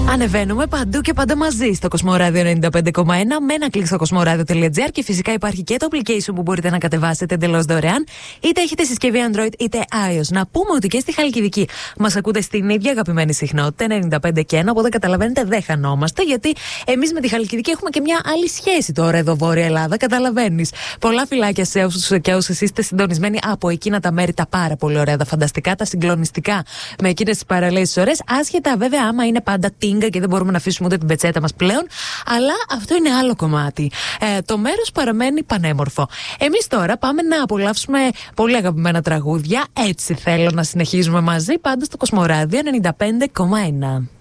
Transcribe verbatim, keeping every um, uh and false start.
Ανεβαίνουμε παντού και πάντα μαζί στο Κοσμοράδιο ενενήντα πέντε κόμμα ένα με ένα κλικ στο κοσμοράδιο τελεία τζι άρ και φυσικά υπάρχει και το application που μπορείτε να κατεβάσετε εντελώς δωρεάν, είτε έχετε συσκευή Android είτε iOS. Να πούμε ότι και στη Χαλκιδική μας ακούτε στην ίδια αγαπημένη συχνότητα ενενήντα πέντε και ένα, οπότε καταλαβαίνετε δεν χανόμαστε, γιατί εμείς με τη Χαλκιδική έχουμε και μια άλλη σχέση τώρα εδώ Βόρεια Ελλάδα, καταλαβαίνεις. Πολλά φιλάκια σε όσους και όσες είστε συντονισμένοι από εκείνα τα μέρη τα πάρα πολύ ωραία, τα φανταστικά, τα συγκλονιστικά, με εκείνες τις παραλίες ωραίες, άσχετα βέβαια άμα είναι πάντα τίγκα και δεν μπορούμε να αφήσουμε ούτε την πετσέτα μας πλέον, αλλά αυτό είναι άλλο κομμάτι. Ε, το μέρος παραμένει πανέμορφο. Εμείς τώρα πάμε να απολαύσουμε πολύ αγαπημένα τραγούδια. Έτσι θέλω να συνεχίζουμε μαζί, πάντα στο Κοσμοράδιο ενενήντα πέντε κόμμα ένα.